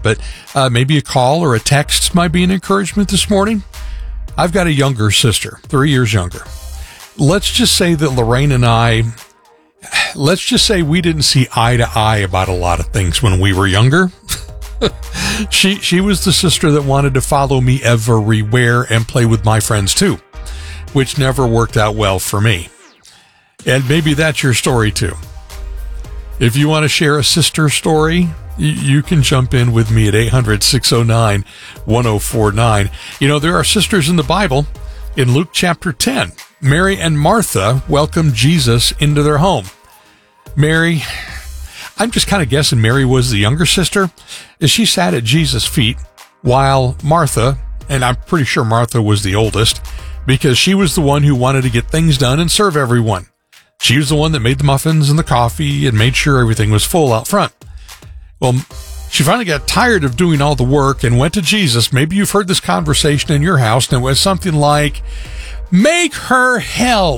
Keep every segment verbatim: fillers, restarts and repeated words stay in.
but uh, maybe a call or a text might be an encouragement this morning. I've got a younger sister, three years younger. Let's just say that Lorraine and I, let's just say we didn't see eye to eye about a lot of things when we were younger. she she was the sister that wanted to follow me everywhere and play with my friends too, which never worked out well for me. And maybe that's your story too. If you want to share a sister story, you can jump in with me at eight hundred, six oh nine, one oh four nine. You know, there are sisters in the Bible. In Luke chapter ten, Mary and Martha welcomed Jesus into their home. Mary, I'm just kind of guessing Mary was the younger sister, as she sat at Jesus' feet, while Martha, and I'm pretty sure Martha was the oldest, because she was the one who wanted to get things done and serve everyone. She was the one that made the muffins and the coffee and made sure everything was full out front. Well, she finally got tired of doing all the work and went to Jesus. Maybe you've heard this conversation in your house, and it was something like, make her help.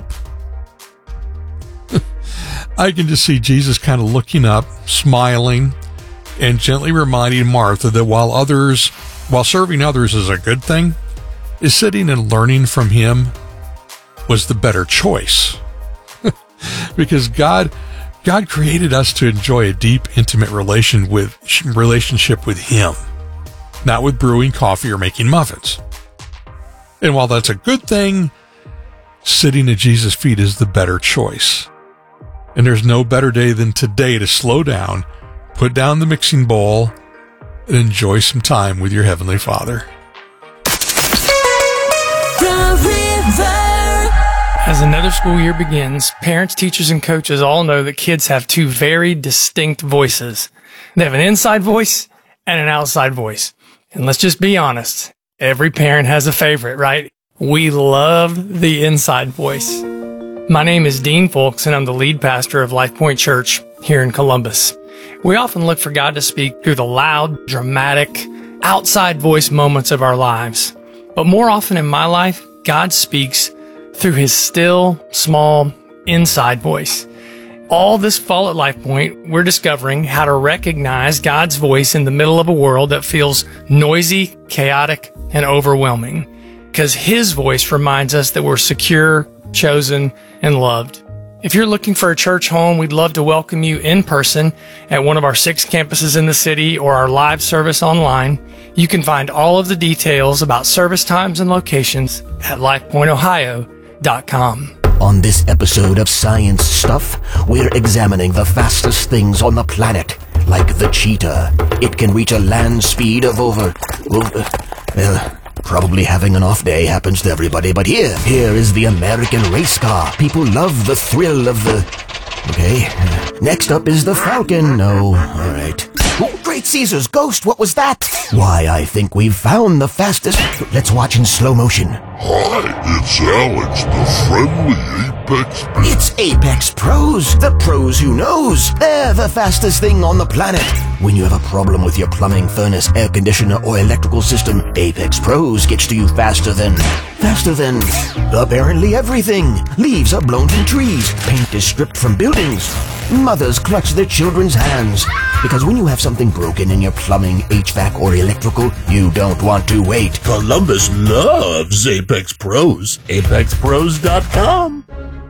I can just see Jesus kind of looking up, smiling, and gently reminding Martha that while others, while serving others is a good thing, is sitting and learning from him was the better choice. Because God, God created us to enjoy a deep, intimate relation with, relationship with him, not with brewing coffee or making muffins. And while that's a good thing, sitting at Jesus' feet is the better choice. And there's no better day than today to slow down, put down the mixing bowl, and enjoy some time with your Heavenly Father. The River. As another school year begins, parents, teachers, and coaches all know that kids have two very distinct voices. They have an inside voice and an outside voice. And let's just be honest, every parent has a favorite, right? We love the inside voice. My name is Dean Folks, and I'm the lead pastor of Life Point Church here in Columbus. We often look for God to speak through the loud, dramatic, outside voice moments of our lives. But more often in my life, God speaks through his still, small, inside voice. All this fall at Life Point, we're discovering how to recognize God's voice in the middle of a world that feels noisy, chaotic, and overwhelming. Because his voice reminds us that we're secure, chosen, and loved. If you're looking for a church home, we'd love to welcome you in person at one of our six campuses in the city or our live service online. You can find all of the details about service times and locations at life point ohio dot com. On this episode of Science Stuff, we're examining the fastest things on the planet, like the cheetah. It can reach a land speed of over... over well, probably having an off day happens to everybody, but here, here is the American race car. People love the thrill of the... Okay. Next up is the Falcon. No, all right. Oh, Great Caesar's ghost, what was that? Why, I think we've found the fastest... Let's watch in slow motion. Hi, it's Alex, the friendly Apex Pro. It's Apex Pros, the pros who knows. They're the fastest thing on the planet. When you have a problem with your plumbing, furnace, air conditioner, or electrical system, Apex Pros gets to you faster than... Faster than... apparently everything. Leaves are blown from trees. Paint is stripped from buildings. Mothers clutch their children's hands. Because when you have something broken in your plumbing, H V A C, or electrical, you don't want to wait. Columbus loves Apex Pros. apex pros dot com.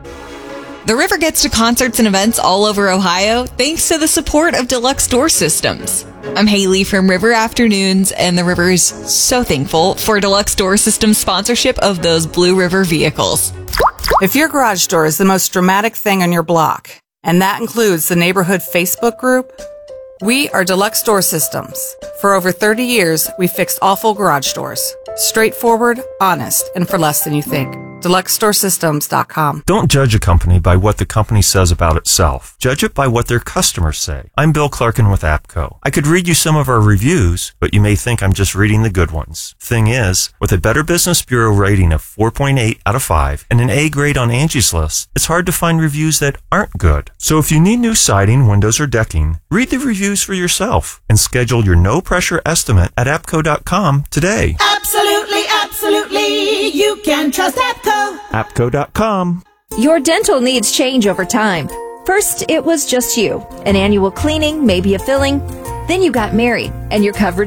The River gets to concerts and events all over Ohio thanks to the support of Deluxe Door Systems. I'm Haley from River Afternoons, and the River is so thankful for Deluxe Door Systems' sponsorship of those Blue River vehicles. If your garage door is the most dramatic thing on your block, and that includes the neighborhood Facebook group, we are Deluxe Door Systems. For over thirty years, we fixed awful garage doors. Straightforward, honest, and for less than you think. deluxe door systems dot com. Don't judge a company by what the company says about itself. Judge it by what their customers say. I'm Bill Clarkin with APCO. I could read you some of our reviews, but you may think I'm just reading the good ones. Thing is, with a Better Business Bureau rating of four point eight out of five and an A grade on Angie's List, it's hard to find reviews that aren't good. So if you need new siding, windows, or decking, read the reviews for yourself and schedule your no-pressure estimate at apco dot com today. Absolutely, absolutely, you can trust APCO. apco dot com. Your dental needs change over time. First, it was just you. An annual cleaning, maybe a filling. Then you got married, and your coverage